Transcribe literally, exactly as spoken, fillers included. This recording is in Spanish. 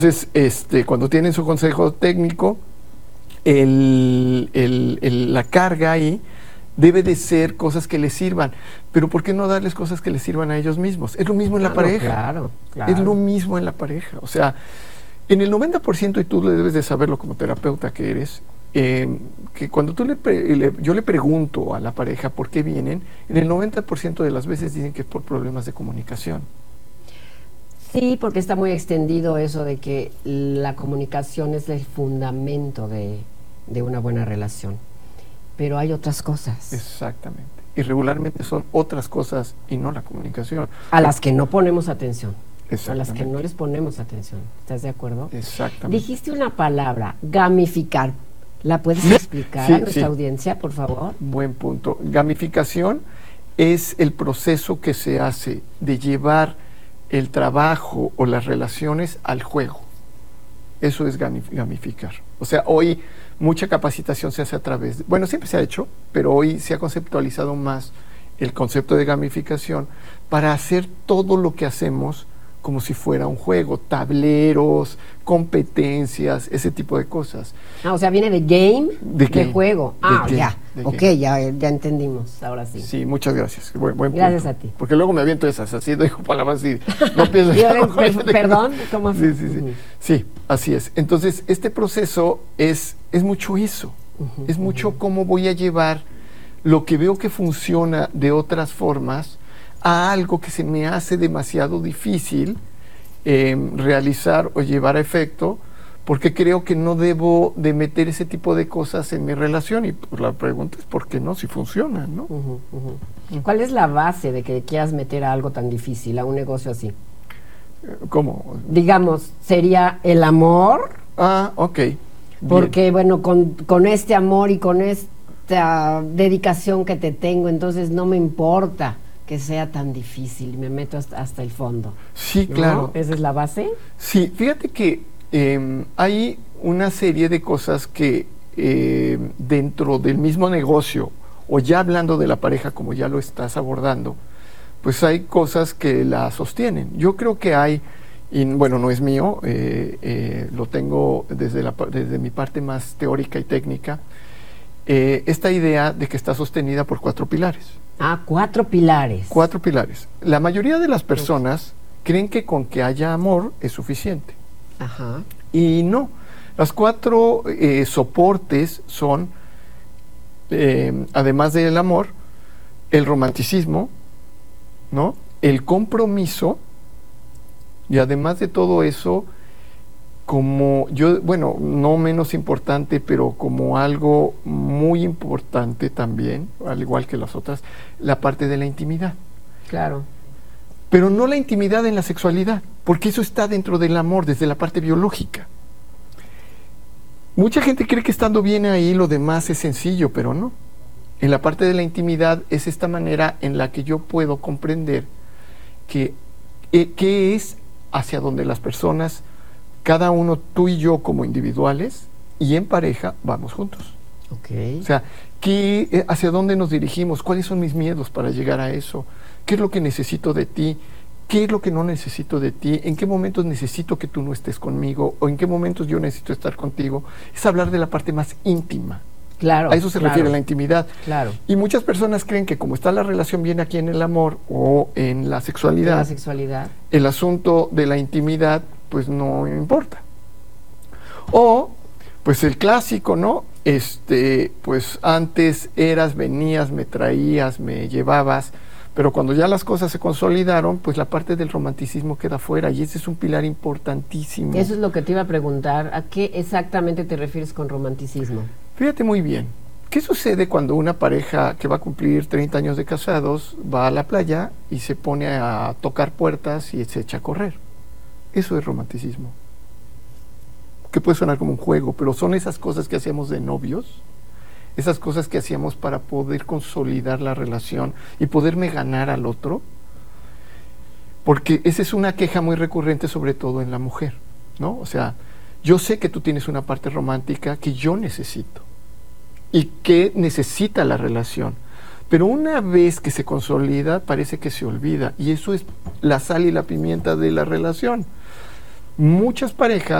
Entonces, este, cuando tienen su consejo técnico, el, el, el, la carga ahí debe de ser cosas que les sirvan. Pero ¿por qué no darles cosas que les sirvan a ellos mismos? Es lo mismo en la Ah, pareja. no, claro, claro. Es lo mismo en la pareja. O sea, en el noventa por ciento, y tú debes de saberlo como terapeuta que eres, eh, que cuando tú le, le, yo le pregunto a la pareja por qué vienen, en el noventa por ciento de las veces dicen que es por problemas de comunicación. Sí, porque está muy extendido eso de que la comunicación es el fundamento de, de una buena relación. Pero hay otras cosas. Exactamente. Y regularmente son otras cosas y no la comunicación. A las que no ponemos atención. A las que Exactamente. no les ponemos atención. ¿Estás de acuerdo? Exactamente. Dijiste una palabra, gamificar. ¿La puedes Sí, explicar sí, a nuestra sí. audiencia, por favor? Buen punto. Gamificación es el proceso que se hace de llevar el trabajo o las relaciones al juego. Eso es gamificar. O sea, hoy mucha capacitación se hace a través de, bueno, siempre se ha hecho, pero hoy se ha conceptualizado más el concepto de gamificación para hacer todo lo que hacemos como si fuera un juego, tableros, competencias, ese tipo de cosas. Ah, o sea, viene de game, de, de game, juego. de Ah, game, ya, de ok, game. ya, ya entendimos, ahora sí. Sí, muchas gracias. Buen, buen Gracias punto. a ti. Porque luego me aviento esas, así dejo palabras y no pienso. Yo, per, perdón, ¿cómo? Sí, sí, sí. Uh-huh. Sí, así es. Entonces, este proceso es, es mucho eso. Uh-huh, es mucho uh-huh. cómo voy a llevar lo que veo que funciona de otras formas a algo que se me hace demasiado difícil eh, realizar o llevar a efecto, porque creo que no debo de meter ese tipo de cosas en mi relación. Y pues, la pregunta es ¿por qué no? Si funciona, ¿no? Uh-huh, uh-huh. ¿Cuál es la base de que quieras meter a algo tan difícil, a un negocio así? ¿Cómo? Digamos, ¿sería el amor? Ah, ok. Bien. Porque, bueno, con, con este amor y con esta dedicación que te tengo, entonces no me importa que sea tan difícil, me meto hasta, hasta el fondo. Sí, ¿no? claro. ¿Esa es la base? Sí, fíjate que eh, hay una serie de cosas que eh, dentro del mismo negocio, o ya hablando de la pareja como ya lo estás abordando, pues hay cosas que la sostienen. Yo creo que hay, y bueno, no es mío, eh, eh, lo tengo desde, la, desde mi parte más teórica y técnica, eh, esta idea de que está sostenida por cuatro pilares. Ah, cuatro pilares. Cuatro pilares. La mayoría de las personas creen que con que haya amor es suficiente. Ajá. Y no. Las cuatro eh, soportes son, eh, además del amor, el romanticismo, ¿no? El compromiso, y además de todo eso, como yo, bueno, no menos importante, pero como algo muy importante también, al igual que las otras, la parte de la intimidad. Claro. Pero no la intimidad en la sexualidad, porque eso está dentro del amor, desde la parte biológica. Mucha gente cree que estando bien ahí lo demás es sencillo, pero no. En la parte de la intimidad es esta manera en la que yo puedo comprender que, eh, qué es hacia donde las personas, cada uno, tú y yo como individuales y en pareja, vamos juntos. Okay. O sea, ¿qué, hacia dónde nos dirigimos? ¿Cuáles son mis miedos para llegar a eso? ¿Qué es lo que necesito de ti? ¿Qué es lo que no necesito de ti? ¿En qué momentos necesito que tú no estés conmigo? ¿O en qué momentos yo necesito estar contigo? Es hablar de la parte más íntima. Claro. A eso se claro. refiere la intimidad. Claro. Y muchas personas creen que como está la relación bien aquí en el amor o en la sexualidad, la sexualidad, el asunto de la intimidad pues no importa. O pues el clásico, ¿no? Este, pues antes eras, venías, me traías, me llevabas, pero cuando ya las cosas se consolidaron, pues la parte del romanticismo queda fuera, y ese es un pilar importantísimo. Eso es lo que te iba a preguntar, ¿a qué exactamente te refieres con romanticismo? Fíjate muy bien, ¿qué sucede cuando una pareja que va a cumplir treinta años de casados va a la playa y se pone a tocar puertas y se echa a correr? Eso es romanticismo. Que puede sonar como un juego, pero son esas cosas que hacíamos de novios, esas cosas que hacíamos para poder consolidar la relación y poderme ganar al otro, porque esa es una queja muy recurrente, sobre todo en la mujer, ¿no? O sea, yo sé que tú tienes una parte romántica que yo necesito y que necesita la relación, pero una vez que se consolida parece que se olvida, y eso es la sal y la pimienta de la relación. Muchas parejas